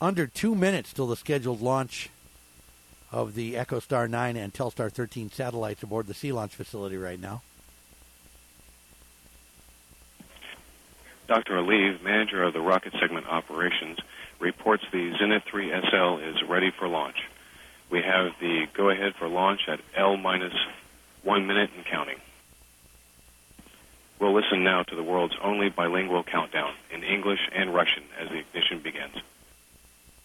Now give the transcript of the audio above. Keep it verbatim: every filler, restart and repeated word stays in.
under two minutes till the scheduled launch of the EchoStar nine and Telstar thirteen satellites aboard the Sea Launch facility right now. Doctor Aliv, manager of the rocket segment operations, reports the Zenith three S L is ready for launch. We have the go-ahead for launch at L minus one minute and counting. We'll listen now to the world's only bilingual countdown in English and Russian as the ignition begins.